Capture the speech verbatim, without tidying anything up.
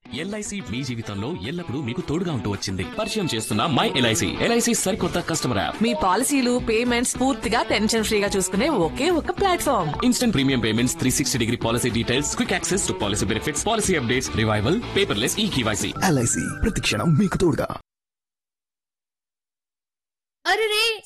LIC మీ జీవితంలో ఎల్లప్పుడూ మీకు తోడుగా ఉంటూ వచ్చింది. పరిచయం చేస్తున్న మై ఎల్ఐసి. ఎల్ఐసి సరికొత్త కస్టమర్ యాప్. మీ పాలసీలు పేమెంట్స్ పూర్తిగా టెన్షన్ ఫ్రీగా చూసుకునే ఒకే ఒక platform. Instant premium payments, three sixty degree policy details, quick access to policy benefits, policy updates, revival, paperless ఈ కేవైసీ. ఎల్ఐసి ప్రతి క్షణం మీకు తోడుగా. అరే